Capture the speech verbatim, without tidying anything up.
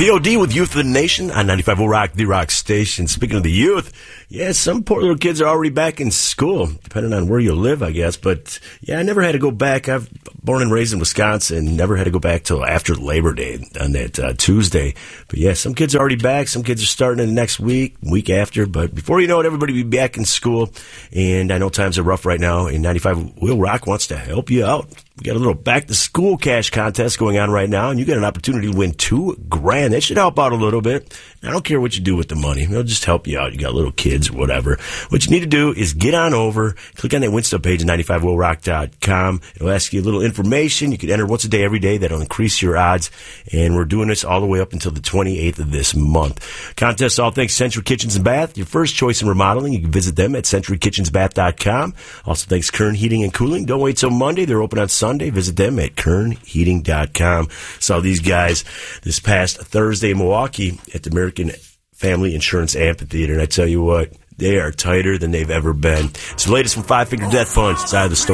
P O D with Youth of the Nation on ninety-five point oh Rock, the Rock Station. Speaking of the youth, yeah, some poor little kids are already back in school, depending on where you live, I guess. But, yeah, I never had to go back. I've born and raised in Wisconsin, never had to go back till after Labor Day on that uh, Tuesday. But, yeah, some kids are already back. Some kids are starting in the next week, week after. But before you know it, everybody will be back in school. And I know times are rough right now, and ninety-five Will Rock wants to help you out. We got a little back-to-school cash contest going on right now, and you got an opportunity to win two grand. That should help out a little bit. I don't care what you do with the money. It'll just help you out. You got little kids or whatever. What you need to do is get on over, click on that Win Stuff page at ninety-five will rock dot com. It'll ask you a little information. You can enter once a day, every day. That'll increase your odds. And we're doing this all the way up until the twenty-eighth of this month. Contest all thanks Century Kitchens and Bath, your first choice in remodeling. You can visit them at century kitchens bath dot com. Also thanks Kern Heating and Cooling. Don't wait till Monday. They're open on Sunday. Visit them at kern heating dot com. Saw these guys this past Thursday in Milwaukee at the American Family Insurance Amphitheater. And I tell you what, they are tighter than they've ever been. It's the latest from Five Finger Death Punch inside the store.